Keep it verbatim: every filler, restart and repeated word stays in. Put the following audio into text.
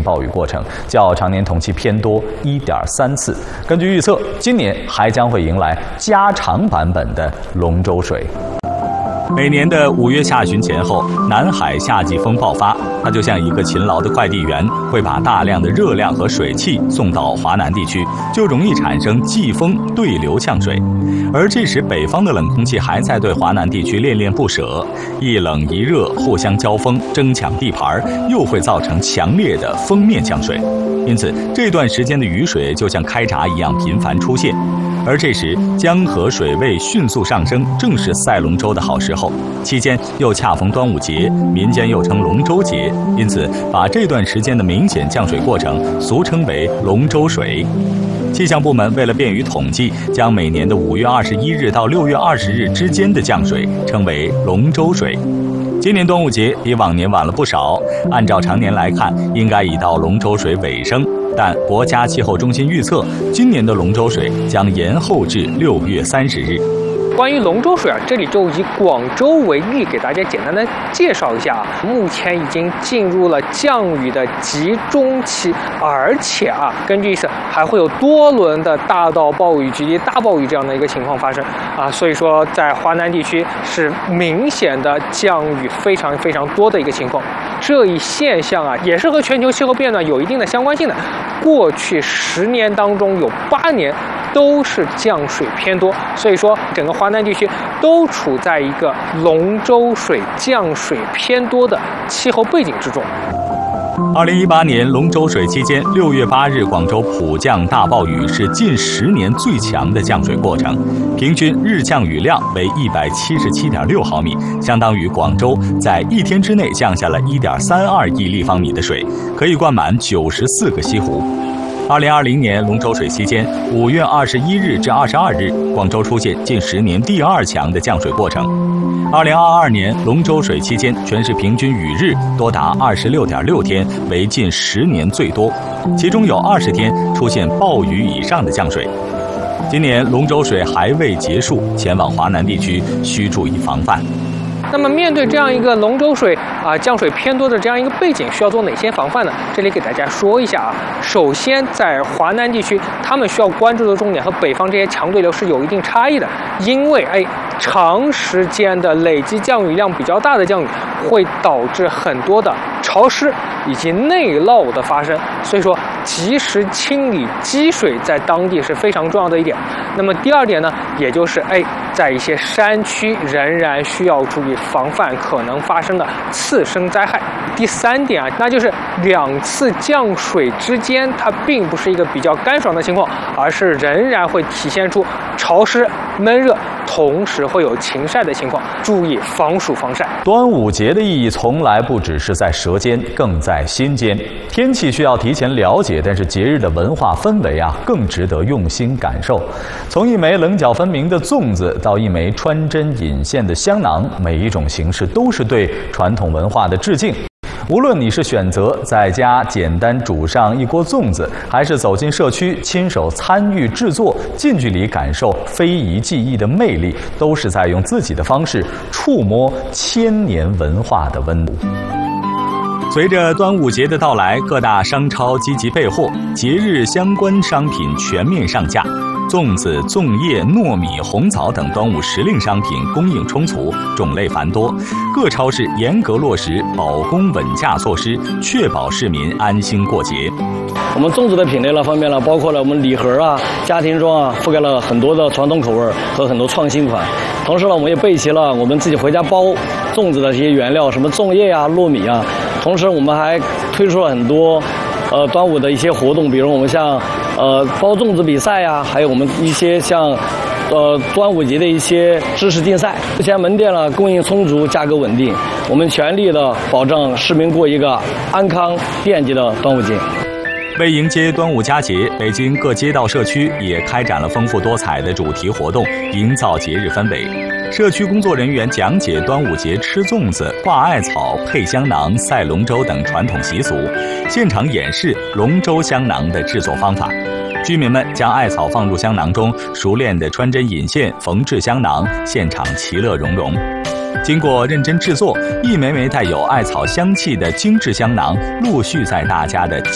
暴雨过程，较常年同期偏多 一点三次。根据预测，今年还将会迎来加长版本的龙舟水。 每年的五月下旬前后，南海夏季风爆发，它就像一个勤劳的快递员，会把大量的热量和水汽送到华南地区，就容易产生季风对流呛水。而这时，北方的冷空气还在对华南地区恋恋不舍，一冷一热互相交锋，争抢地盘，又会造成强烈的锋面降水。因此，这段时间的雨水就像开闸一样频繁出现。 而这时，江河水位迅速上升，正是赛龙舟的好时候。期间又恰逢端午节，民间又称龙舟节，因此把这段时间的明显降水过程俗称为龙舟水。气象部门为了便于统计，将每年的五月二十一日到六月二十日之间的降水称为龙舟水。 今年端午节比往年晚了不少，按照常年来看，应该已到龙舟水尾声。但国家气候中心预测，今年的龙舟水将延后至六月三十日。 关于龙舟水啊，这里就以广州为例，给大家简单的介绍一下啊。目前已经进入了降雨的集中期，而且啊，根据预测还会有多轮的大到暴雨、局地大暴雨这样的一个情况发生啊。所以说，在华南地区是明显的降雨非常非常多的一个情况。这一现象啊，也是和全球气候变暖有一定的相关性的。过去十年当中有八年 都是降水偏多，所以说整个华南地区都处在一个龙舟水降水偏多的气候背景之中。 二零一八年龙舟水期间，六月八日广州普降大暴雨是近十年最强的降水过程，平均日降雨量为一百七十七点六毫米，相当于广州在一天之内降下了一点三二亿立方米的水，可以灌满九十四个西湖。 二零二零年龙舟水期间，五月二十一日至二十二日，广州出现近十年第二强的降水过程。二零二二年龙舟水期间，全市平均雨日多达二十六点六天，为近十年最多，其中有二十天出现暴雨以上的降水。今年龙舟水还未结束，前往华南地区需注意防范。 那么，面对这样一个龙舟水啊降水偏多的这样一个背景，需要做哪些防范呢？这里给大家说一下啊。首先，在华南地区，他们需要关注的重点和北方这些强对流是有一定差异的，因为哎，长时间的累积降雨量比较大的降雨，会导致很多的潮湿以及内涝的发生，所以说及时清理积水在当地是非常重要的一点。那么第二点呢，也就是哎，在一些山区仍然需要注意 防范可能发生的次生灾害。第三点啊，那就是两次降水之间，它并不是一个比较干爽的情况，而是仍然会体现出潮湿、闷热，同时会有晴晒的情况，注意防暑防晒。 端午节的意义从来不只是在舌尖，更在心间。天气需要提前了解，但是节日的文化氛围啊，更值得用心感受。从一枚棱角分明的粽子到一枚穿针引线的香囊，每一种形式都是对传统文化的致敬。无论你是选择在家简单煮上一锅粽子，还是走进社区亲手参与制作，近距离感受非遗技艺的魅力，都是在用自己的方式触摸千年文化的温度。 随着端午节的到来，各大商超积极备货，节日相关商品全面上架。粽子、粽叶、糯米、红枣等端午时令商品供应充足，种类繁多。各超市严格落实保供稳价措施，确保市民安心过节。 我们粽子的品类呢方面呢，包括了我们礼盒啊、家庭装啊，覆盖了很多的传统口味和很多创新款。同时呢，我们也备齐了我们自己回家包粽子的这些原料，什么粽叶啊、糯米啊。同时，我们还推出了很多呃端午的一些活动，比如我们像呃包粽子比赛呀、啊，还有我们一些像呃端午节的一些知识竞赛。目前门店呢供应充足，价格稳定，我们全力的保证市民过一个安康便捷的端午节。 为迎接端午佳节，北京各街道社区也开展了丰富多彩的主题活动，营造节日氛围。社区工作人员讲解端午节吃粽子、挂艾草、配香囊、赛龙舟等传统习俗，现场演示龙舟香囊的制作方法。居民们将艾草放入香囊中，熟练地穿针引线缝制香囊，现场其乐融融。经过认真制作，一枚枚带有艾草香气的精致香囊陆续在大家的